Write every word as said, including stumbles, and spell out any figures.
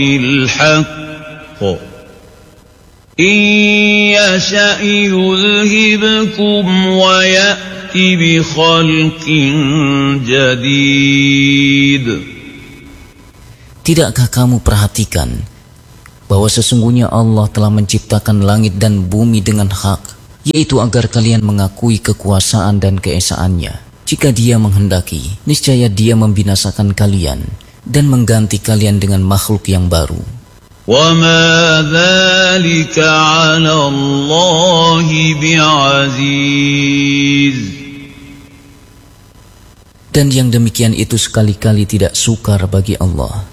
الحق إن يشأ يذهبكم ويأت بخلق جديد. Tidakkah kamu perhatikan bahwa sesungguhnya Allah telah menciptakan langit dan bumi dengan hak, yaitu agar kalian mengakui kekuasaan dan keesaannya. Jika Dia menghendaki, niscaya Dia membinasakan kalian dan mengganti kalian dengan makhluk yang baru. وَمَا ذَلِكَ عَلَى اللَّهِ بِعَزِيزٍ. Dan yang demikian itu sekali-kali tidak sukar bagi Allah.